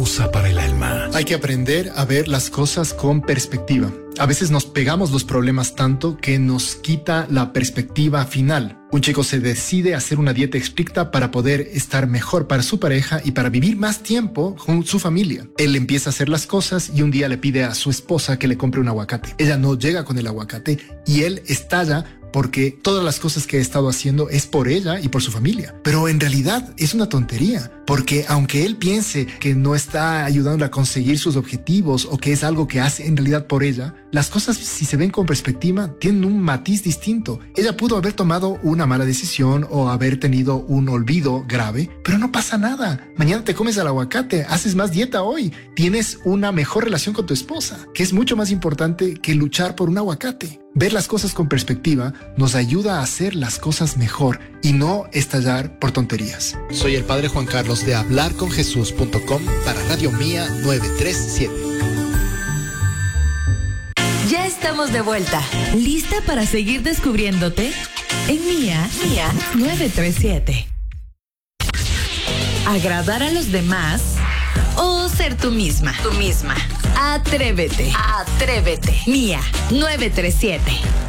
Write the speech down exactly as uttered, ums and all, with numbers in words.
hermosa para el alma. Hay que aprender a ver las cosas con perspectiva. A veces nos pegamos los problemas tanto que nos quita la perspectiva final. Un chico se decide a hacer una dieta estricta para poder estar mejor para su pareja y para vivir más tiempo con su familia. Él empieza a hacer las cosas y un día le pide a su esposa que le compre un aguacate. Ella no llega con el aguacate y él estalla porque todas las cosas que ha estado haciendo es por ella y por su familia. Pero en realidad es una tontería, porque aunque él piense que no está ayudando a conseguir sus objetivos o que es algo que hace en realidad por ella, las cosas, si se ven con perspectiva, tienen un matiz distinto. Ella pudo haber tomado una mala decisión o haber tenido un olvido grave, pero no pasa nada. Mañana te comes el aguacate, haces más dieta hoy, tienes una mejor relación con tu esposa, que es mucho más importante que luchar por un aguacate. Ver las cosas con perspectiva nos ayuda a hacer las cosas mejor y no estallar por tonterías. Soy el Padre Juan Carlos de hablar con jesús punto com para Radio Mía novecientos treinta y siete. Ya estamos de vuelta. ¿Lista para seguir descubriéndote? En Mía, Mía novecientos treinta y siete. ¿Agradar a los demás o ser tú misma? Tú misma. Atrévete. Atrévete. Mía novecientos treinta y siete.